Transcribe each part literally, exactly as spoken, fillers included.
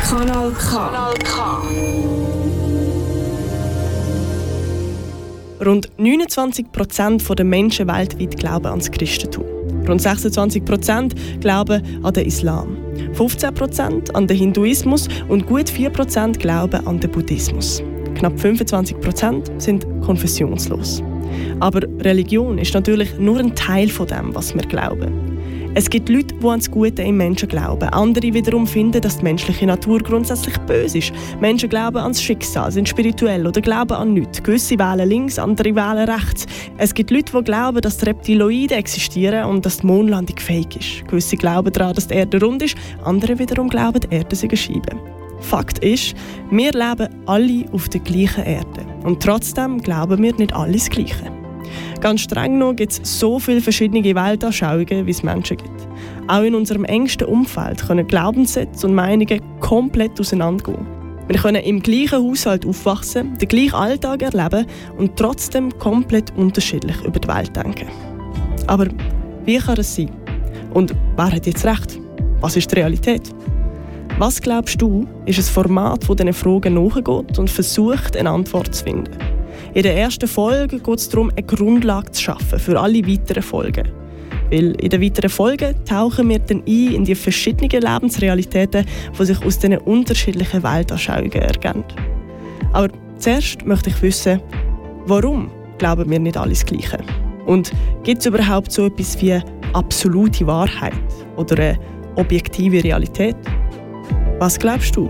Kanal K. Kanal K. Rund neunundzwanzig Prozent der Menschen weltweit glauben an das Christentum. Rund sechsundzwanzig Prozent glauben an den Islam. fünfzehn Prozent an den Hinduismus und gut vier Prozent glauben an den Buddhismus. Knapp fünfundzwanzig Prozent sind konfessionslos. Aber Religion ist natürlich nur ein Teil von dem, was wir glauben. Es gibt Leute, die an das Gute im Menschen glauben. Andere wiederum finden, dass die menschliche Natur grundsätzlich böse ist. Menschen glauben an das Schicksal, sind spirituell oder glauben an nichts. Gewisse wählen links, andere wählen rechts. Es gibt Leute, die glauben, dass die Reptiloiden existieren und dass die Mondlandung fake ist. Gewisse glauben daran, dass die Erde rund ist, andere wiederum glauben, die Erde sei eine Scheibe. Fakt ist, wir leben alle auf der gleichen Erde. Und trotzdem glauben wir nicht alle das Gleiche. Ganz streng genommen gibt es so viele verschiedene Weltanschauungen, wie es Menschen gibt. Auch in unserem engsten Umfeld können Glaubenssätze und Meinungen komplett auseinandergehen. Wir können im gleichen Haushalt aufwachsen, den gleichen Alltag erleben und trotzdem komplett unterschiedlich über die Welt denken. Aber wie kann das sein? Und wer hat jetzt recht? Was ist die Realität? Was glaubst du, ist ein Format, das diesen Fragen nachgeht und versucht, eine Antwort zu finden? In der ersten Folge geht es darum, eine Grundlage zu schaffen für alle weiteren Folgen. Weil in den weiteren Folgen tauchen wir dann ein in die verschiedenen Lebensrealitäten, die sich aus diesen unterschiedlichen Weltanschauungen ergeben. Aber zuerst möchte ich wissen, warum glauben wir nicht alle das Gleiche? Und gibt es überhaupt so etwas wie absolute Wahrheit oder eine objektive Realität? Was glaubst du?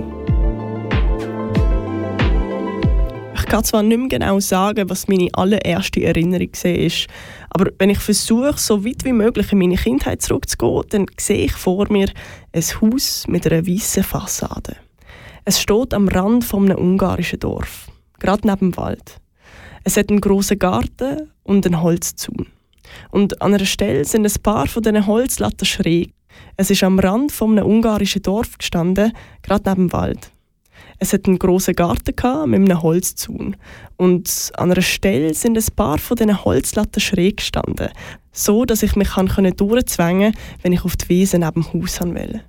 Ich kann zwar nicht mehr genau sagen, was meine allererste Erinnerung war, aber wenn ich versuche, so weit wie möglich in meine Kindheit zurückzugehen, dann sehe ich vor mir ein Haus mit einer weißen Fassade. Es steht am Rand von einem ungarischen Dorf, gerade neben dem Wald. Es hat einen grossen Garten und einen Holzzaun. Und an einer Stelle sind ein paar von diesen Holzlatten schräg. Es ist am Rand von einem ungarischen Dorf gestanden, gerade neben dem Wald. Es hat einen grossen Garten mit einem Holzzaun. Und an einer Stelle sind ein paar von diesen Holzlatten schräg gestanden, so dass ich mich durchzwängen konnte, wenn ich auf die Wiese neben dem Haus wollte.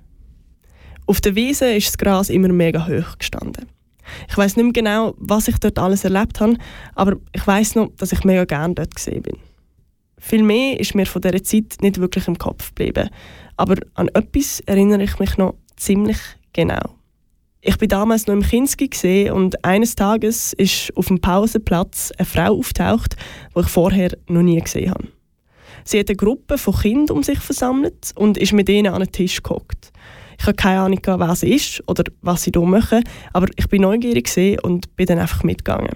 Auf der Wiese ist das Gras immer mega hoch gestanden. Ich weiss nicht mehr genau, was ich dort alles erlebt habe, aber ich weiss noch, dass ich mega gerne dort gewesen bin. Viel mehr ist mir von dieser Zeit nicht wirklich im Kopf geblieben, aber an etwas erinnere ich mich noch ziemlich genau. Ich war damals noch im Kinski und eines Tages ist auf dem Pausenplatz eine Frau auftaucht, die ich vorher noch nie gesehen habe. Sie hat eine Gruppe von Kindern um sich versammelt und ist mit ihnen an einen Tisch gehockt. Ich hatte keine Ahnung, wer sie ist oder was sie hier machen, aber ich war neugierig und bin dann einfach mitgegangen.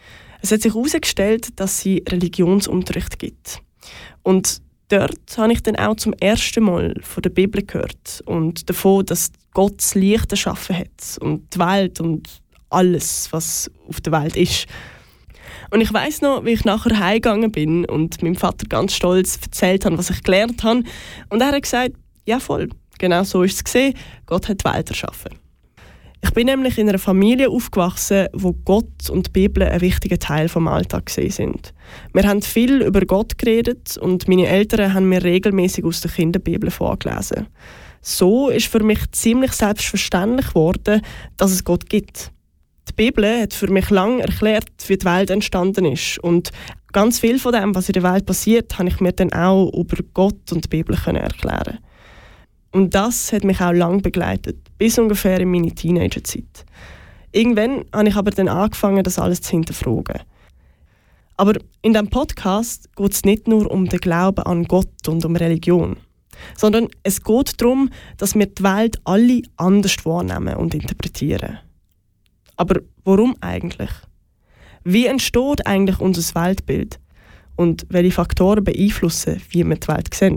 Es hat sich herausgestellt, dass sie Religionsunterricht gibt. Und dort habe ich dann auch zum ersten Mal von der Bibel gehört und davon, dass Gott das Licht erschaffen hat und die Welt und alles, was auf der Welt ist. Und ich weiss noch, wie ich nachher heimgegangen bin und meinem Vater ganz stolz erzählt habe, was ich gelernt habe. Und er hat gesagt, ja voll, genau so ist es gesehen, Gott hat die Welt erschaffen. Ich bin nämlich in einer Familie aufgewachsen, wo Gott und die Bibel ein wichtiger Teil vom Alltag sind. Wir haben viel über Gott geredet und meine Eltern haben mir regelmäßig aus der Kinderbibel vorgelesen. So ist für mich ziemlich selbstverständlich geworden, dass es Gott gibt. Die Bibel hat für mich lange erklärt, wie die Welt entstanden ist. Und ganz viel von dem, was in der Welt passiert, habe ich mir dann auch über Gott und die Bibel erklären. Und das hat mich auch lange begleitet, bis ungefähr in meine Teenagerzeit. Irgendwann habe ich aber dann angefangen, das alles zu hinterfragen. Aber in diesem Podcast geht es nicht nur um den Glauben an Gott und um Religion, sondern es geht darum, dass wir die Welt alle anders wahrnehmen und interpretieren. Aber warum eigentlich? Wie entsteht eigentlich unser Weltbild? Und welche Faktoren beeinflussen, wie wir die Welt sehen?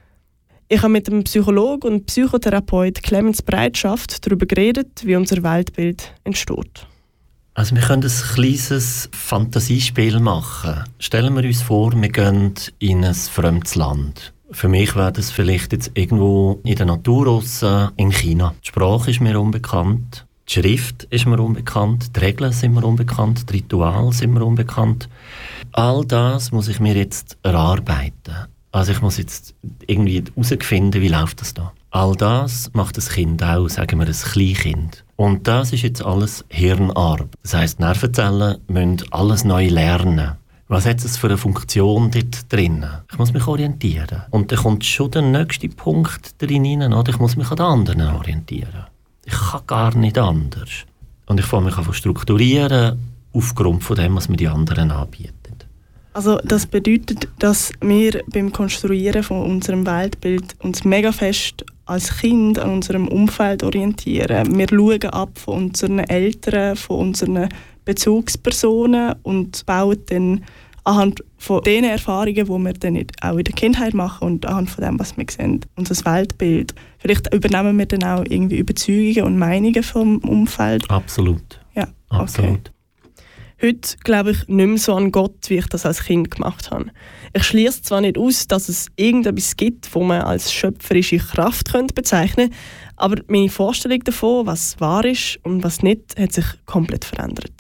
Ich habe mit dem Psychologen und Psychotherapeut Clemens Breitschaft darüber geredet, wie unser Weltbild entsteht. Also wir können ein kleines Fantasiespiel machen. Stellen wir uns vor, wir gehen in ein fremdes Land. Für mich wäre das vielleicht jetzt irgendwo in der Natur draussen in China. Die Sprache ist mir unbekannt, die Schrift ist mir unbekannt, die Regeln sind mir unbekannt, die Rituale sind mir unbekannt. All das muss ich mir jetzt erarbeiten. Also ich muss jetzt irgendwie herausfinden, wie läuft das da. All das macht das Kind auch, sagen wir ein Kleinkind. Und das ist jetzt alles Hirnarbeit. Das heisst, Nervenzellen müssen alles neu lernen. Was hat es für eine Funktion dort drin? Ich muss mich orientieren. Und dann kommt schon der nächste Punkt drin rein, oder? Ich muss mich an den anderen orientieren. Ich kann gar nicht anders. Und ich fange mich an zu strukturieren aufgrund von dem, was mir die anderen anbieten. Also das bedeutet, dass wir beim Konstruieren von unserem Weltbild uns mega fest als Kind an unserem Umfeld orientieren. Wir schauen ab von unseren Eltern, von unseren Bezugspersonen und bauen dann anhand von den Erfahrungen, die wir dann auch in der Kindheit machen und anhand von dem, was wir sehen, unser Weltbild. Vielleicht übernehmen wir dann auch irgendwie Überzeugungen und Meinungen vom Umfeld. Absolut. Ja, Absolut. Okay. Heute glaube ich nicht mehr so an Gott, wie ich das als Kind gemacht habe. Ich schließe zwar nicht aus, dass es irgendetwas gibt, das man als schöpferische Kraft könnte bezeichnen könnte, aber meine Vorstellung davon, was wahr ist und was nicht, hat sich komplett verändert.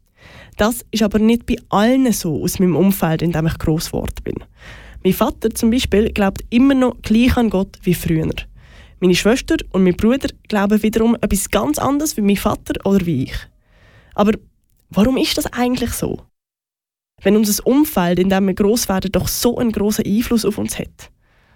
Das ist aber nicht bei allen so aus meinem Umfeld, in dem ich gross geworden bin. Mein Vater zum Beispiel glaubt immer noch gleich an Gott wie früher. Meine Schwester und mein Bruder glauben wiederum etwas ganz anderes wie mein Vater oder wie ich. Aber warum ist das eigentlich so? Wenn unser Umfeld, in dem wir gross werden, doch so einen grossen Einfluss auf uns hat.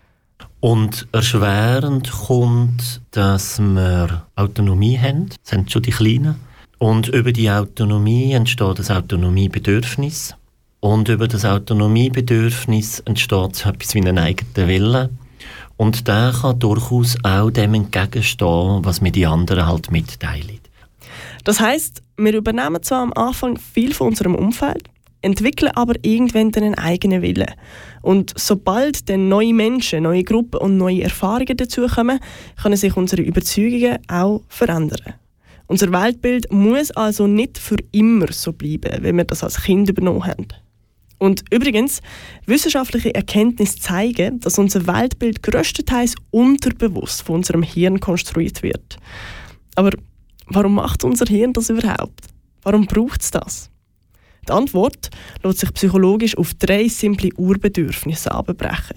Und erschwerend kommt, dass wir Autonomie haben. Das sind schon die Kleinen. Und über die Autonomie entsteht das Autonomiebedürfnis. Und über das Autonomiebedürfnis entsteht etwas wie ein eigener Wille. Und der kann durchaus auch dem entgegenstehen, was mir die anderen halt mitteilen. Das heisst, wir übernehmen zwar am Anfang viel von unserem Umfeld, entwickeln aber irgendwann einen eigenen Willen. Und sobald dann neue Menschen, neue Gruppen und neue Erfahrungen dazukommen, können sich unsere Überzeugungen auch verändern. Unser Weltbild muss also nicht für immer so bleiben, wie wir das als Kind übernommen haben. Und übrigens, wissenschaftliche Erkenntnisse zeigen, dass unser Weltbild grösstenteils unterbewusst von unserem Hirn konstruiert wird. Aber warum macht unser Hirn das überhaupt? Warum braucht es das? Die Antwort lässt sich psychologisch auf drei simple Urbedürfnisse abbrechen.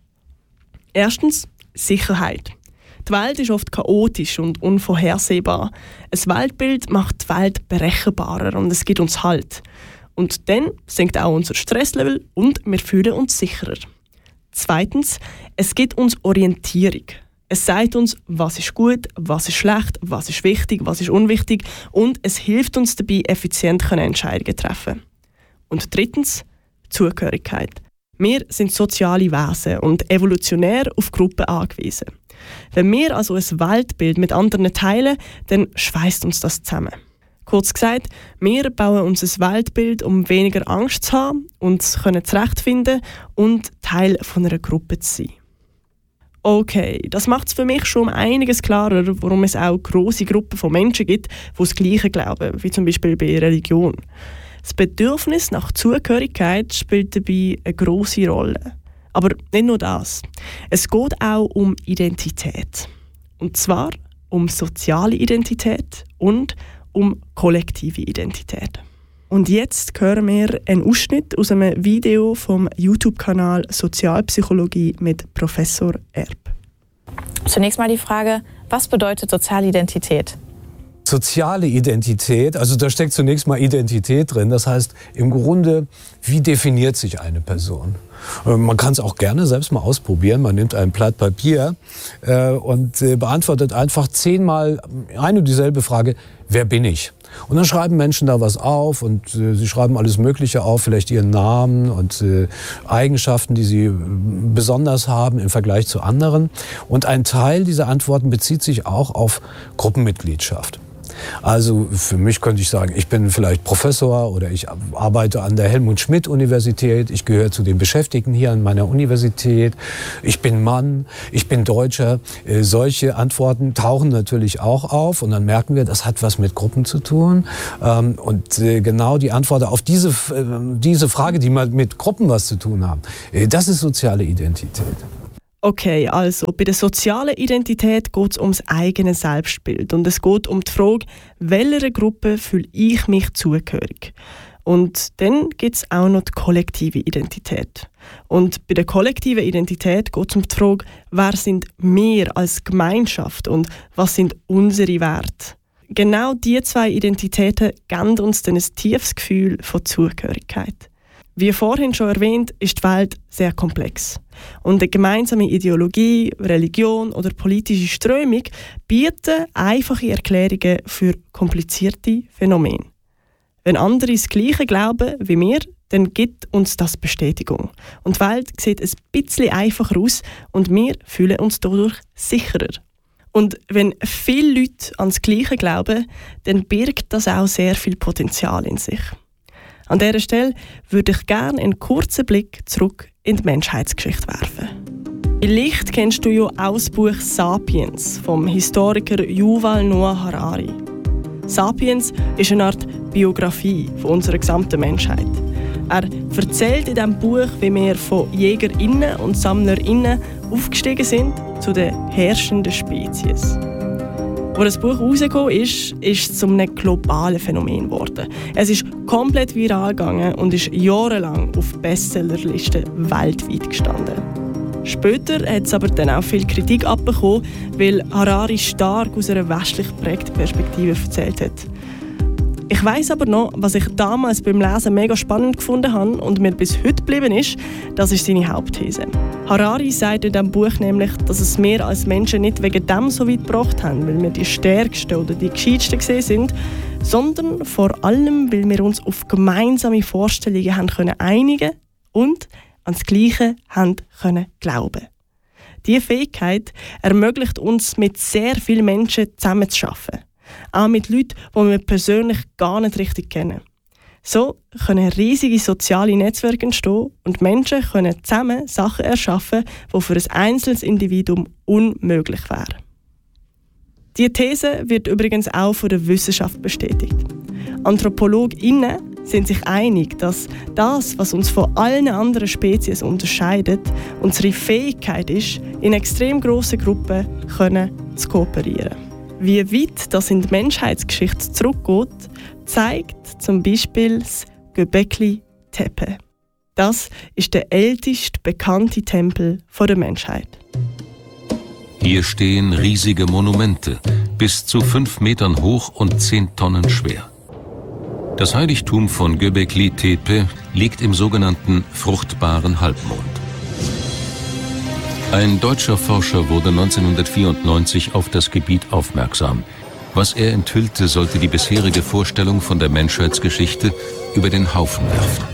Erstens Sicherheit. Die Welt ist oft chaotisch und unvorhersehbar. Ein Weltbild macht die Welt berechenbarer und es gibt uns Halt. Und dann sinkt auch unser Stresslevel und wir fühlen uns sicherer. Zweitens, es gibt uns Orientierung. Es sagt uns, was ist gut, was ist schlecht, was ist wichtig, was ist unwichtig und es hilft uns dabei, effizient Entscheidungen zu treffen. Und drittens, Zugehörigkeit. Wir sind soziale Wesen und evolutionär auf Gruppen angewiesen. Wenn wir also ein Weltbild mit anderen teilen, dann schweißt uns das zusammen. Kurz gesagt, wir bauen unser Weltbild, um weniger Angst zu haben, uns zurechtfinden und Teil von einer Gruppe zu sein. Okay, das macht es für mich schon um einiges klarer, warum es auch grosse Gruppen von Menschen gibt, die das Gleiche glauben, wie zum Beispiel bei Religion. Das Bedürfnis nach Zugehörigkeit spielt dabei eine grosse Rolle. Aber nicht nur das. Es geht auch um Identität. Und zwar um soziale Identität und um kollektive Identität. Und jetzt hören wir einen Ausschnitt aus einem Video vom YouTube-Kanal Sozialpsychologie mit Professor Erb. Zunächst mal die Frage, was bedeutet soziale Identität? Soziale Identität, also da steckt zunächst mal Identität drin. Das heißt, im Grunde, wie definiert sich eine Person? Man kann es auch gerne selbst mal ausprobieren. Man nimmt ein Blatt Papier äh, und äh, beantwortet einfach zehnmal eine und dieselbe Frage, wer bin ich? Und dann schreiben Menschen da was auf und äh, sie schreiben alles Mögliche auf, vielleicht ihren Namen und äh, Eigenschaften, die sie äh, besonders haben im Vergleich zu anderen. Und ein Teil dieser Antworten bezieht sich auch auf Gruppenmitgliedschaft. Also für mich könnte ich sagen, ich bin vielleicht Professor oder ich arbeite an der Helmut-Schmidt-Universität, ich gehöre zu den Beschäftigten hier an meiner Universität, ich bin Mann, ich bin Deutscher. Äh, solche Antworten tauchen natürlich auch auf und dann merken wir, das hat was mit Gruppen zu tun. Ähm, und äh, genau die Antwort auf diese, äh, diese Frage, die mal mit Gruppen was zu tun haben, äh, das ist soziale Identität. Okay, also bei der sozialen Identität geht es ums eigene Selbstbild und es geht um die Frage, welcher Gruppe fühle ich mich zugehörig. Und dann gibt es auch noch die kollektive Identität. Und bei der kollektiven Identität geht es um die Frage, wer sind wir als Gemeinschaft und was sind unsere Werte? Genau diese zwei Identitäten geben uns dann ein tiefes Gefühl von Zugehörigkeit. Wie vorhin schon erwähnt, ist die Welt sehr komplex. Und eine gemeinsame Ideologie, Religion oder politische Strömung bieten einfache Erklärungen für komplizierte Phänomene. Wenn andere das Gleiche glauben wie wir, dann gibt uns das Bestätigung. Und die Welt sieht ein bisschen einfacher aus und wir fühlen uns dadurch sicherer. Und wenn viele Leute an das Gleiche glauben, dann birgt das auch sehr viel Potenzial in sich. An dieser Stelle würde ich gerne einen kurzen Blick zurück in die Menschheitsgeschichte werfen. Vielleicht kennst du ja auch das Buch «Sapiens» vom Historiker Yuval Noah Harari. «Sapiens» ist eine Art Biografie von unserer gesamten Menschheit. Er erzählt in diesem Buch, wie wir von JägerInnen und SammlerInnen aufgestiegen sind zu den herrschenden Spezies. Als das Buch rausgekommen ist, ist es zu einem globalen Phänomen geworden. Es ist komplett viral gegangen und ist jahrelang auf Bestsellerlisten weltweit gestanden. Später hat es aber dann auch viel Kritik abbekommen, weil Harari stark aus einer westlich geprägten Perspektive erzählt hat. Ich weiss aber noch, was ich damals beim Lesen mega spannend gefunden habe und mir bis heute geblieben ist, das ist seine Hauptthese. Harari sagt in diesem Buch nämlich, dass es wir als Menschen nicht wegen dem so weit gebracht haben, weil wir die Stärksten oder die Gescheitsten gesehen sind, sondern vor allem, weil wir uns auf gemeinsame Vorstellungen haben können einigen und an das Gleiche haben können glauben. Diese Fähigkeit ermöglicht uns, mit sehr vielen Menschen zusammenzuarbeiten. Auch mit Leuten, die wir persönlich gar nicht richtig kennen. So können riesige soziale Netzwerke entstehen und Menschen können zusammen Sachen erschaffen, die für ein einzelnes Individuum unmöglich wären. Diese These wird übrigens auch von der Wissenschaft bestätigt. AnthropologInnen sind sich einig, dass das, was uns von allen anderen Spezies unterscheidet, unsere Fähigkeit ist, in extrem grossen Gruppen können zu kooperieren. Wie weit das in die Menschheitsgeschichte zurückgeht, zeigt zum Beispiel das Göbekli Tepe. Das ist der älteste bekannte Tempel der Menschheit. Hier stehen riesige Monumente, bis zu fünf Metern hoch und zehn Tonnen schwer. Das Heiligtum von Göbekli Tepe liegt im sogenannten fruchtbaren Halbmond. Ein deutscher Forscher wurde neunzehnhundertvierundneunzig auf das Gebiet aufmerksam. Was er enthüllte, sollte die bisherige Vorstellung von der Menschheitsgeschichte über den Haufen werfen.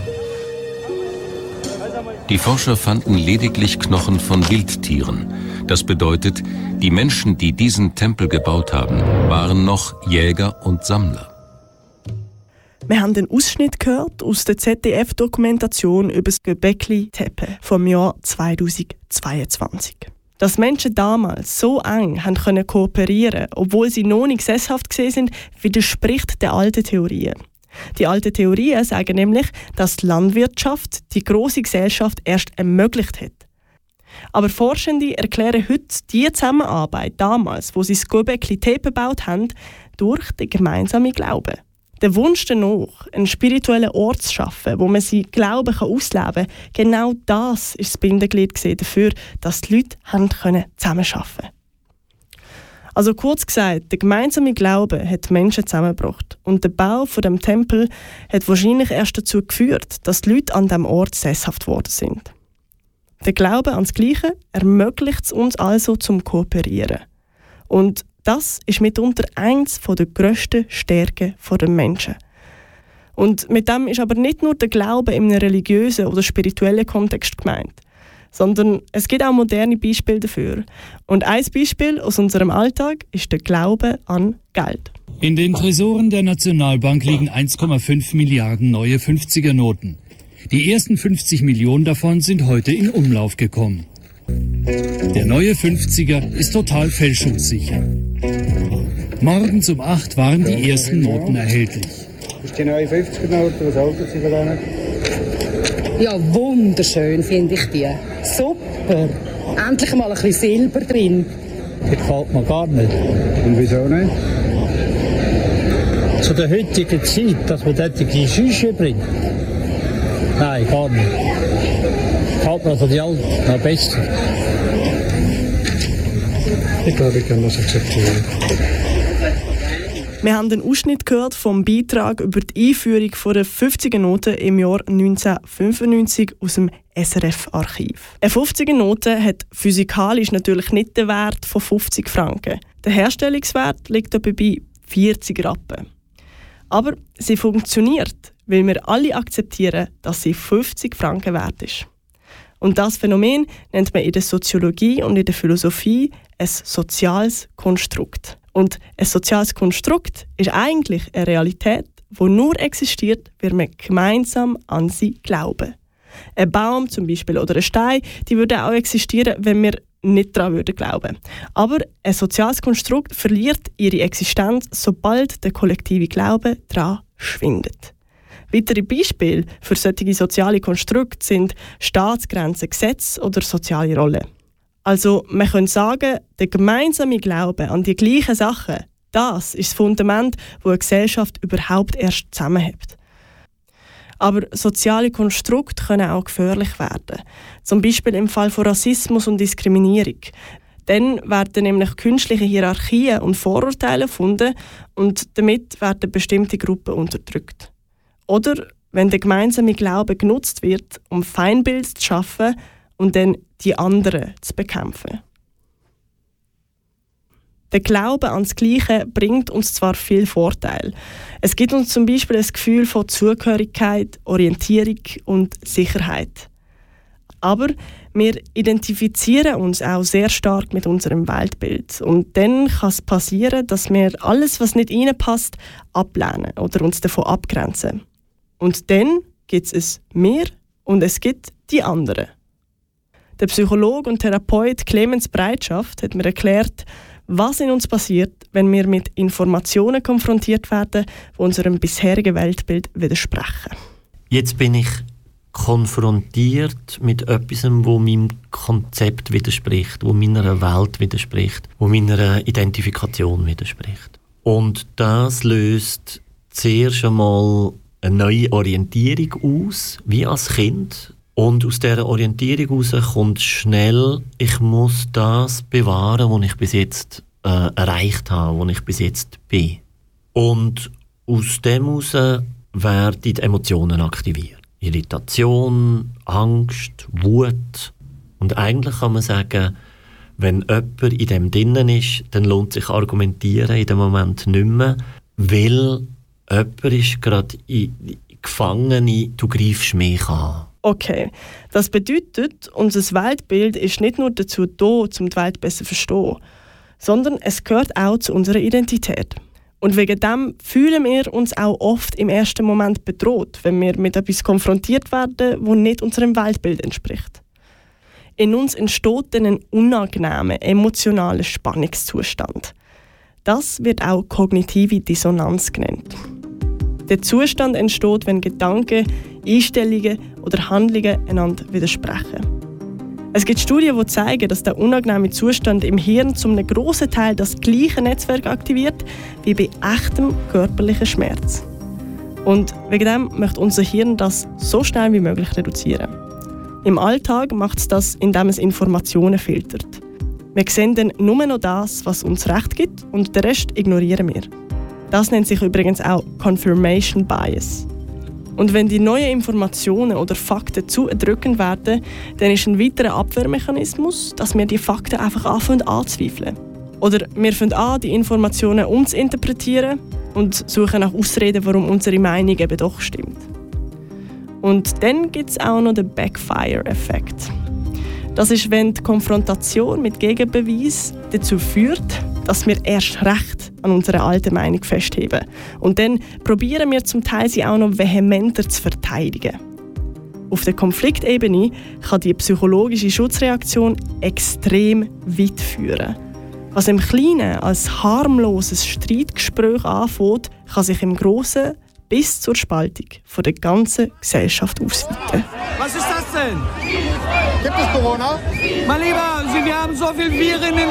Die Forscher fanden lediglich Knochen von Wildtieren. Das bedeutet, die Menschen, die diesen Tempel gebaut haben, waren noch Jäger und Sammler. Wir haben den Ausschnitt gehört aus der Z D F-Dokumentation über das Göbekli Tepe vom Jahr zweitausendzweiundzwanzig. Dass Menschen damals so eng haben können kooperieren, obwohl sie noch nicht sesshaft gewesen sind, widerspricht der alten Theorien. Die alten Theorien sagen nämlich, dass die Landwirtschaft die grosse Gesellschaft erst ermöglicht hat. Aber Forschende erklären heute die Zusammenarbeit damals, wo sie das Göbekli Tepe gebaut haben, durch den gemeinsamen Glauben. Der Wunsch danach, einen spirituellen Ort zu schaffen, wo man seinen Glauben ausleben kann, genau das ist das Bindeglied dafür, dass die Leute zusammenarbeiten konnten. Also kurz gesagt, der gemeinsame Glaube hat die Menschen zusammengebracht und der Bau von dem Tempel hat wahrscheinlich erst dazu geführt, dass die Leute an diesem Ort sesshaft geworden sind. Der Glaube an das Gleiche ermöglicht es uns also zum Kooperieren. Und das ist mitunter eins der grössten Stärken der Menschen. Und mit dem ist aber nicht nur der Glaube in einem religiösen oder spirituellen Kontext gemeint, sondern es gibt auch moderne Beispiele dafür. Und ein Beispiel aus unserem Alltag ist der Glaube an Geld. In den Tresoren der Nationalbank liegen eins Komma fünf Milliarden neue fünfziger-Noten. Die ersten fünfzig Millionen davon sind heute in Umlauf gekommen. Der neue fünfziger ist total fälschungssicher. Morgens um acht waren die ersten Noten erhältlich. Das ist die neue fünfziger-Note, was halten Sie von denen? Ja, wunderschön finde ich die. Super. Endlich mal ein bisschen Silber drin. Das gefällt mir gar nicht. Und wieso nicht? Das zu der heutigen Zeit, dass man dort die Schüsse bringt. Nein, gar nicht. Gefällt mir von die Alten am besten. Ich glaube, ich kann das akzeptieren. Wir haben den Ausschnitt gehört vom Beitrag über die Einführung der fünfziger-Note im Jahr neunzehnhundertfünfundneunzig aus dem S R F-Archiv. Eine fünfziger-Note hat physikalisch natürlich nicht den Wert von fünfzig Franken. Der Herstellungswert liegt etwa bei vierzig Rappen. Aber sie funktioniert, weil wir alle akzeptieren, dass sie fünfzig Franken wert ist. Und das Phänomen nennt man in der Soziologie und in der Philosophie ein soziales Konstrukt. Und ein soziales Konstrukt ist eigentlich eine Realität, die nur existiert, weil wir gemeinsam an sie glauben. Ein Baum zum Beispiel oder ein Stein, die würden auch existieren, wenn wir nicht daran würden glauben. Aber ein soziales Konstrukt verliert ihre Existenz, sobald der kollektive Glaube daran schwindet. Weitere Beispiele für solche soziale Konstrukte sind Staatsgrenzen, Gesetze oder soziale Rollen. Also man kann sagen, der gemeinsame Glaube an die gleichen Sachen, das ist das Fundament, das eine Gesellschaft überhaupt erst zusammenhält. Aber soziale Konstrukte können auch gefährlich werden. Zum Beispiel im Fall von Rassismus und Diskriminierung. Dann werden nämlich künstliche Hierarchien und Vorurteile erfunden und damit werden bestimmte Gruppen unterdrückt. Oder wenn der gemeinsame Glaube genutzt wird, um Feindbild zu schaffen und dann die anderen zu bekämpfen. Der Glaube an das Gleiche bringt uns zwar viel Vorteil. Es gibt uns zum Beispiel ein Gefühl von Zugehörigkeit, Orientierung und Sicherheit. Aber wir identifizieren uns auch sehr stark mit unserem Weltbild. Und dann kann es passieren, dass wir alles, was nicht reinpasst, ablehnen oder uns davon abgrenzen. Und dann gibt es ein «Wir» und es gibt die anderen. Der Psychologe und Therapeut Clemens Breitschaft hat mir erklärt, was in uns passiert, wenn wir mit Informationen konfrontiert werden, die unserem bisherigen Weltbild widersprechen. Jetzt bin ich konfrontiert mit etwas, wo meinem Konzept widerspricht, wo meiner Welt widerspricht, wo meiner Identifikation widerspricht. Und das löst zuerst einmal eine neue Orientierung aus, wie als Kind. Und aus dieser Orientierung heraus kommt schnell, ich muss das bewahren, was ich bis jetzt äh, erreicht habe, wo ich bis jetzt bin. Und aus dem heraus werden die Emotionen aktiviert. Irritation, Angst, Wut. Und eigentlich kann man sagen, wenn jemand in dem drinnen ist, dann lohnt sich argumentieren in dem Moment nicht mehr, weil jemand ist gerade Gefangene, du greifst mich an. Okay, das bedeutet, unser Weltbild ist nicht nur dazu da, um die Welt besser zu verstehen, sondern es gehört auch zu unserer Identität. Und wegen dem fühlen wir uns auch oft im ersten Moment bedroht, wenn wir mit etwas konfrontiert werden, das nicht unserem Weltbild entspricht. In uns entsteht dann ein unangenehmer, emotionaler Spannungszustand. Das wird auch kognitive Dissonanz genannt. Der Zustand entsteht, wenn Gedanken, Einstellungen oder Handlungen einander widersprechen. Es gibt Studien, die zeigen, dass der unangenehme Zustand im Hirn zu einem grossen Teil das gleiche Netzwerk aktiviert wie bei echtem körperlichem Schmerz. Und wegen dem möchte unser Hirn das so schnell wie möglich reduzieren. Im Alltag macht es das, indem es Informationen filtert. Wir sehen dann nur noch das, was uns Recht gibt, und den Rest ignorieren wir. Das nennt sich übrigens auch Confirmation Bias. Und wenn die neuen Informationen oder Fakten zu erdrückend werden, dann ist ein weiterer Abwehrmechanismus, dass wir die Fakten einfach anfangen anzuzweifeln. Oder wir fangen an, die Informationen umzuinterpretieren und suchen nach Ausreden, warum unsere Meinung eben doch stimmt. Und dann gibt es auch noch den Backfire-Effekt. Das ist, wenn die Konfrontation mit Gegenbeweis dazu führt, dass wir erst recht an unserer alten Meinung festheben. Und dann probieren wir zum Teil, sie auch noch vehementer zu verteidigen. Auf der Konfliktebene kann die psychologische Schutzreaktion extrem weit führen. Was im Kleinen als harmloses Streitgespräch anfängt, kann sich im Grossen bis zur Spaltung von der ganzen Gesellschaft ausweiten. Was ist das denn? Gibt es Corona? Mein Lieber, wir haben so viele Viren in